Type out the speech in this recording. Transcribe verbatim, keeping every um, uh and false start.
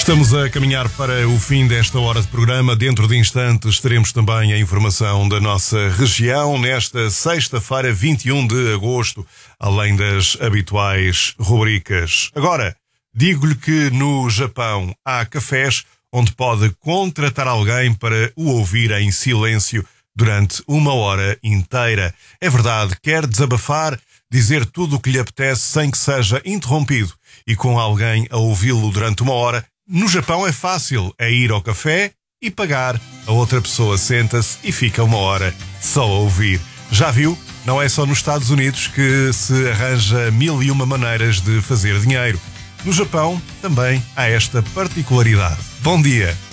Estamos a caminhar para o fim desta hora de programa. Dentro de instantes teremos também a informação da nossa região nesta sexta-feira, vinte e um de agosto, além das habituais rubricas. Agora, digo-lhe que no Japão há cafés onde pode contratar alguém para o ouvir em silêncio durante uma hora inteira. É verdade, quer desabafar, dizer tudo o que lhe apetece sem que seja interrompido e com alguém a ouvi-lo durante uma hora. No Japão é fácil, é ir ao café e pagar. A outra pessoa senta-se e fica uma hora só a ouvir. Já viu? Não é só nos Estados Unidos que se arranja mil e uma maneiras de fazer dinheiro. No Japão também há esta particularidade. Bom dia!